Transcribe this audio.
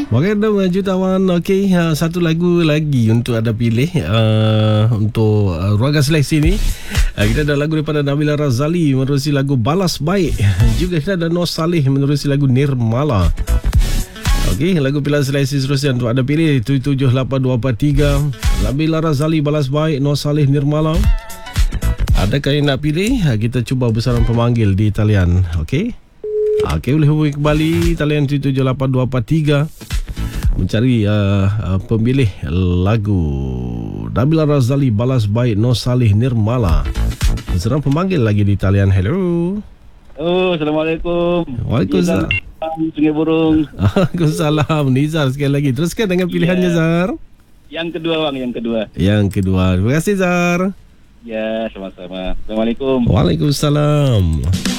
Random jutawan. Okey, satu lagu lagi untuk anda pilih untuk ruangan seleksi ni. Kita ada lagu daripada Nabila Razali menerusi lagu Balas Baik. Juga kita ada Nur Salih menerusi lagu Nirmala. Okey, lagu pilihan seleksi seterusnya untuk anda pilih 778243. Nabila Razali Balas Baik, Nur Salih Nirmala. Adakah yang nak pilih? Kita cuba besaran pemanggil di talian. Okey. Okey, boleh hubungi kembali talian 778243 mencari pemilih lagu Nabila Razali Balas Baik, Nur Salih Nirmala. Besaran pemanggil lagi di talian. Hello. Oh, Assalamualaikum. Waalaikumsalam. Sungai Burung. Waalaikumsalam. Nizar sekali lagi. Teruskan dengan pilihannya, Zar. Yang kedua, Bang. Yang kedua. Terima kasih, Zar. Ya, sama-sama. Assalamualaikum. Waalaikumsalam.